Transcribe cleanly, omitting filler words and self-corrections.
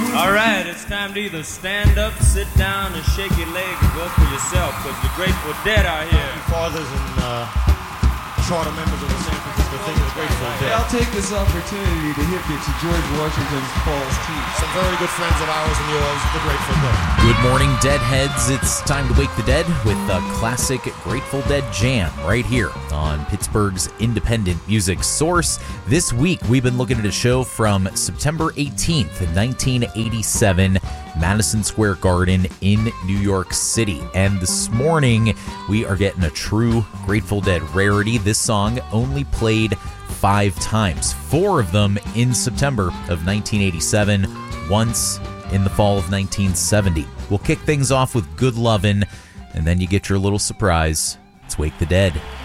All right, it's time to either stand up, sit down, and shake your leg and go for yourself, because the Grateful Dead are here. Fathers and charter members of the San Francisco Thing of the Grateful Dead. I'll take this opportunity to hip you to George Washington's Paul's Teeth. Some very good friends of ours and yours, the Grateful Dead. Good morning, Deadheads. It's time to wake the dead with a classic Grateful Dead jam right here on Pittsburgh's independent music source. This week, we've been looking at a show from September 18th, 1987, Madison Square Garden in New York City. And this morning, we are getting a true Grateful Dead rarity. This song only played 5 times, 4 of them in September of 1987, once in the fall of 1970. We'll kick things off with Good Lovin', and then you get your little surprise. It's Wake the Dead.